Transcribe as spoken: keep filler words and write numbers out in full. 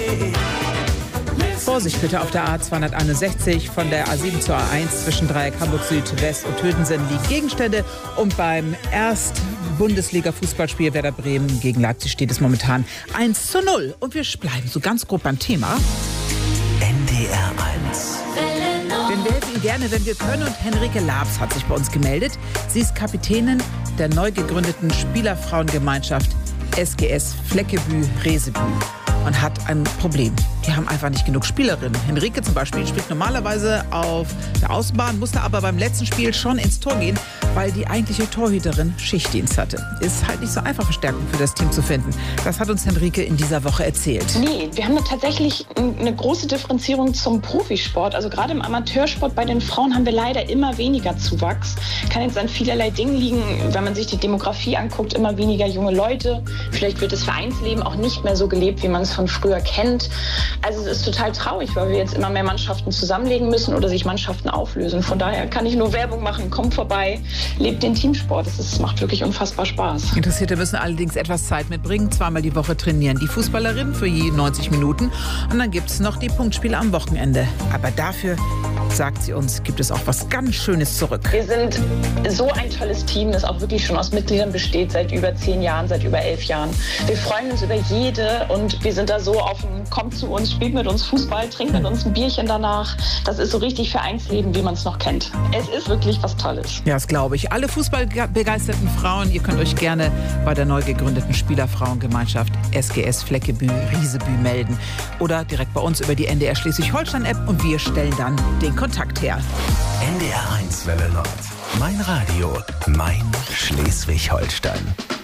Vorsicht bitte auf der A zweihunderteinundsechzig von der A sieben zur A eins zwischen Dreieck Hamburg Süd, West und Tötensen liegen Gegenstände. Und beim Erst-Bundesliga-Fußballspiel Werder Bremen gegen Leipzig steht es momentan eins zu null. Und wir bleiben so ganz grob beim Thema. N D R eins. Denn wir helfen Ihnen gerne, wenn wir können. Und Henrike Labs hat sich bei uns gemeldet. Sie ist Kapitänin der neu gegründeten Spielerfrauengemeinschaft S G S Fleckebü-Resebü und hat ein Problem. Die haben einfach nicht genug Spielerinnen. Henrike zum Beispiel spielt normalerweise auf der Außenbahn, musste aber beim letzten Spiel schon ins Tor gehen, weil die eigentliche Torhüterin Schichtdienst hatte. Ist halt nicht so einfach, Verstärkung für das Team zu finden. Das hat uns Henrike in dieser Woche erzählt. Nee, wir haben tatsächlich eine große Differenzierung zum Profisport. Also gerade im Amateursport bei den Frauen haben wir leider immer weniger Zuwachs. Kann jetzt an vielerlei Dingen liegen, wenn man sich die Demografie anguckt, immer weniger junge Leute. Vielleicht wird das Vereinsleben auch nicht mehr so gelebt, wie man es von früher kennt. Also es ist total traurig, weil wir jetzt immer mehr Mannschaften zusammenlegen müssen oder sich Mannschaften auflösen. Von daher kann ich nur Werbung machen. Kommt vorbei, lebt den Teamsport. Es ist, macht wirklich unfassbar Spaß. Interessierte müssen allerdings etwas Zeit mitbringen. Zweimal die Woche trainieren die Fußballerinnen für je neunzig Minuten. Und dann gibt es noch die Punktspiele am Wochenende. Aber dafür, sagt sie uns, gibt es auch was ganz Schönes zurück. Wir sind so ein tolles Team, das auch wirklich schon aus Mitgliedern besteht, seit über zehn Jahren, seit über elf Jahren. Wir freuen uns über jede und wir sind da so offen, kommt zu uns, spielt mit uns Fußball, trinkt mit uns ein Bierchen danach. Das ist so richtig Vereinsleben, wie man es noch kennt. Es ist wirklich was Tolles. Ja, das glaube ich. Alle fußballbegeisterten Frauen, ihr könnt euch gerne bei der neu gegründeten Spielerfrauengemeinschaft S G S Fleckebü-Resebü melden. Oder direkt bei uns über die N D R Schleswig-Holstein-App und wir stellen dann den Kontakt her. N D R eins Welle Nord. Mein Radio, mein Schleswig-Holstein.